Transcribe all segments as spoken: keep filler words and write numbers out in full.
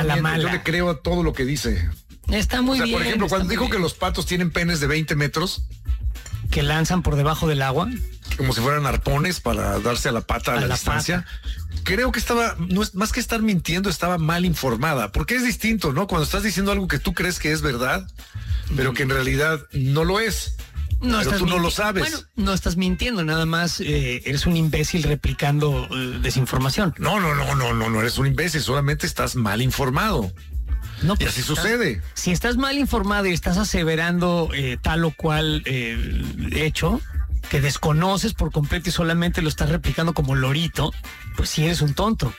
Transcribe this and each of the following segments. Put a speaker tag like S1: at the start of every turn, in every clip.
S1: a la
S2: miente,
S1: mala.
S2: yo le creo a todo lo que dice.
S1: Está muy
S2: o sea,
S1: bien.
S2: por ejemplo, cuando dijo
S1: bien.
S2: que los patos tienen penes de veinte metros,
S1: que lanzan por debajo del agua,
S2: como si fueran arpones para darse a la pata a,
S1: A
S2: la,
S1: la
S2: distancia.
S1: pata.
S2: Creo que estaba, no es más que estar mintiendo, estaba mal informada, porque es distinto, ¿no? Cuando estás diciendo algo que tú crees que es verdad, pero que en realidad no lo es.
S1: No
S2: pero tú no lo sabes.
S1: Bueno, no estás mintiendo, nada más eh, eres un imbécil replicando eh, desinformación.
S2: No, no, no, no, no, no eres un imbécil, solamente estás mal informado.
S1: No,
S2: y
S1: pues,
S2: así
S1: estás,
S2: sucede.
S1: Si estás mal informado y estás aseverando eh, tal o cual eh, hecho que desconoces por completo y solamente lo estás replicando como lorito, pues sí eres un tonto.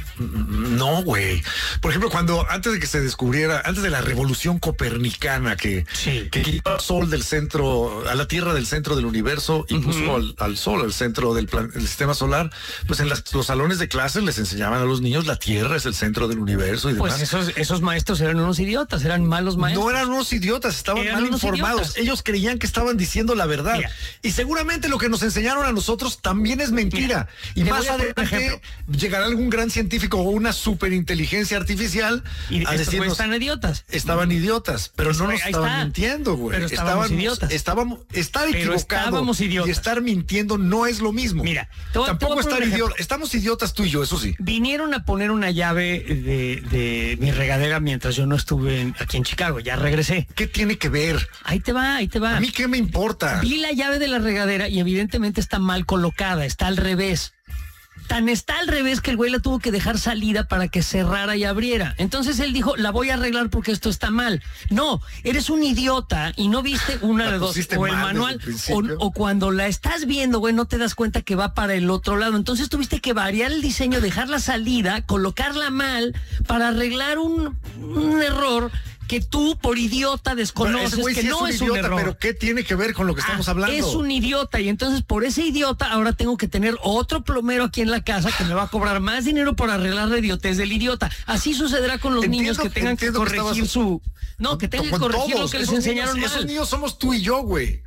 S2: No, güey. Por ejemplo, cuando antes de que se descubriera, antes de la revolución copernicana que,
S1: sí.
S2: que quitó al sol del centro, a la Tierra del centro del universo y uh-huh. puso al, al sol, al centro del, plan, del sistema solar, pues en las, los salones de clases les enseñaban a los niños la Tierra es el centro del universo y demás.
S1: Pues esos, esos maestros eran unos idiotas, eran malos maestros.
S2: No eran unos idiotas, estaban
S1: eran
S2: mal informados.
S1: Idiotas.
S2: Ellos creían que estaban diciendo la verdad. Mira. Y seguramente lo que nos enseñaron a nosotros también es mentira. Mira, y más adelante llegará algún gran científico o una superinteligencia artificial
S1: y
S2: a decirnos
S1: están idiotas.
S2: Estaban idiotas, pero pues no nos estaban está. mintiendo, güey.
S1: Pero estábamos
S2: estaban,
S1: idiotas.
S2: Estábamos, estar
S1: pero
S2: equivocado
S1: idiotas.
S2: y estar mintiendo no es lo mismo.
S1: Mira,
S2: te voy, tampoco te estar idiota. Estamos idiotas tú y yo, eso sí.
S1: Vinieron a poner una llave de, de mi regadera mientras yo no estuve en, aquí en Chicago. Ya regresé.
S2: ¿Qué tiene que ver?
S1: Ahí te va, ahí te va.
S2: A mí qué me importa.
S1: Vi la llave de la regadera y evidentemente está mal colocada, está al revés. Tan está al revés que el güey la tuvo que dejar salida para que cerrara y abriera. Entonces él dijo, la voy a arreglar porque esto está mal. No, eres un idiota y no viste una de dos, o el manual, o, o cuando la estás viendo, güey, no te das cuenta que va para el otro lado. Entonces tuviste que variar el diseño, dejar la salida, colocarla mal para arreglar un, un error que tú por idiota desconoces que
S2: sí
S1: no
S2: es,
S1: es
S2: un,
S1: un
S2: idiota,
S1: error.
S2: Pero ¿qué tiene que ver con lo que estamos
S1: ah,
S2: hablando?
S1: Es un idiota y entonces por ese idiota ahora tengo que tener otro plomero aquí en la casa que me va a cobrar más dinero por arreglar la idiotez del idiota. Así sucederá con los entiendo, niños que tengan que corregir que estabas... su... No, que tengan que corregir todos, lo que les enseñaron
S2: niños,
S1: mal.
S2: Esos niños somos tú y yo, güey.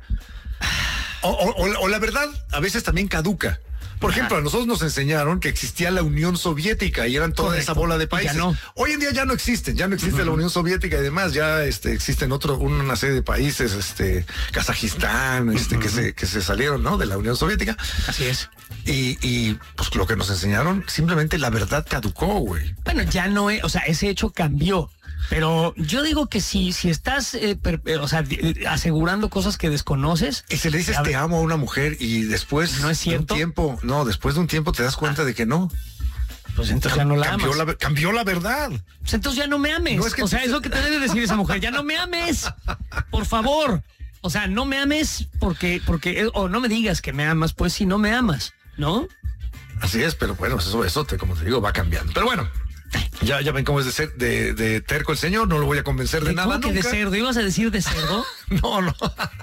S2: O, o, o, o la verdad a veces también caduca. Por Ajá. ejemplo, a nosotros nos enseñaron que existía la Unión Soviética y eran toda Correcto. esa bola de países.
S1: No.
S2: Hoy en día ya no existen, ya no existe uh-huh. la Unión Soviética y demás, ya este, existen otro, una serie de países, este, Kazajistán, este, uh-huh. que se, que se salieron, ¿no? De la Unión Soviética.
S1: Así es.
S2: Y, y pues lo que nos enseñaron, simplemente la verdad caducó, güey.
S1: Bueno, ya no es, o sea, ese hecho cambió. Pero yo digo que si, si estás, eh, per, eh, o sea, eh, asegurando cosas que desconoces.
S2: Y se le dices te amo a una mujer y después
S1: ¿no es cierto?
S2: de un tiempo, no, después de un tiempo te das cuenta ah. de que no.
S1: Pues entonces Cam- ya no la
S2: cambió
S1: amas.
S2: La, cambió la verdad.
S1: Pues entonces ya no me ames. No es que o sea, es lo que te debe decir esa mujer. Ya no me ames. Por favor. O sea, no me ames porque, porque, o no me digas que me amas, pues si no me amas, ¿no?
S2: Así es, pero bueno, eso, eso te, como te digo, va cambiando. Pero bueno. Ya, ya ven cómo es de, ser, de, de terco el señor, no lo voy a convencer de, de nada
S1: ¿Cómo que
S2: nunca.
S1: de cerdo? ¿Ibas a decir de cerdo?
S2: No, no.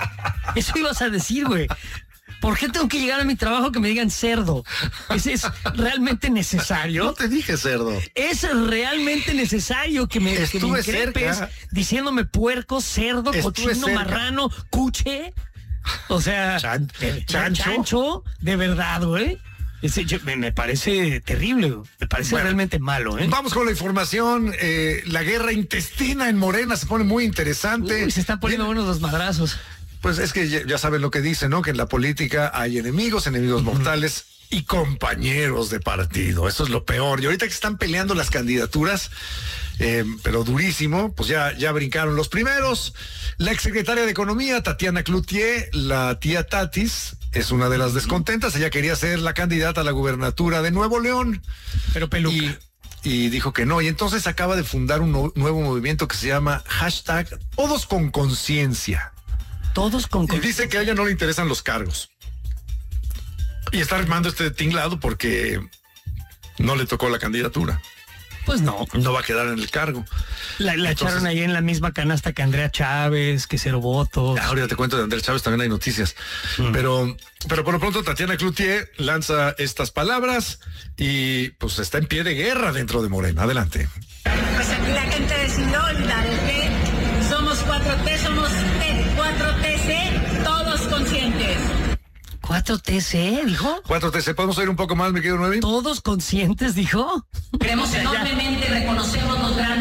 S1: Eso ibas a decir, güey. ¿Por qué tengo que llegar a mi trabajo que me digan cerdo? ¿Es, es realmente necesario?
S2: No te dije cerdo.
S1: Es realmente necesario que me, que me increpes diciéndome puerco, cerdo, Estuve cochino, cerca. marrano, cuche. O sea,
S2: Chan,
S1: eh,
S2: chancho.
S1: chancho, de verdad, güey. Ese, yo, me, me parece terrible, me parece bueno, realmente malo, ¿eh?
S2: Vamos con la información. Eh, la guerra intestina en Morena se pone muy interesante.
S1: Uy, se están poniendo buenos los madrazos.
S2: Pues es que ya, ya saben lo que dicen, ¿no? Que en la política hay enemigos, enemigos uh-huh. mortales y compañeros de partido. Eso es lo peor. Y ahorita que están peleando las candidaturas, eh, pero durísimo, pues ya, ya brincaron los primeros. La exsecretaria de Economía, Tatiana Cloutier, la tía Tatis, es una de las descontentas. Ella quería ser la candidata a la gubernatura de Nuevo León.
S1: Pero peluca.
S2: Y, y dijo que no. Y entonces acaba de fundar un no, nuevo movimiento que se llama hashtag Todos con Conciencia.
S1: Todos con conciencia.
S2: Y dice que a ella no le interesan los cargos. Y está armando este tinglado porque no le tocó la candidatura.
S1: Pues no.
S2: No va a quedar en el cargo.
S1: La, la Entonces, echaron ahí en la misma canasta que Andrea Chávez, que cero votos.
S2: Ahorita te cuento de Andrea Chávez, también hay noticias. Mm. Pero, pero por lo pronto Tatiana Cloutier lanza estas palabras y pues está en pie de guerra dentro de Morena. Adelante.
S3: Pues aquí la gente decidió olvidar el T. Somos cuatro T, somos cuatro T C, todos conscientes.
S1: ¿cuatro T C, dijo?
S2: cuatro T C, ¿podemos oír un poco más, mi querido Nuevi?
S1: ¿Todos conscientes, dijo?
S3: Creemos enormemente, reconocemos los grandes